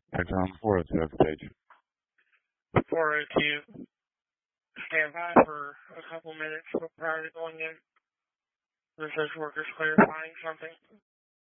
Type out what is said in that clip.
Pentagon 402 stage. 402. Stand by for a couple minutes prior to going in. This is workers clarifying something.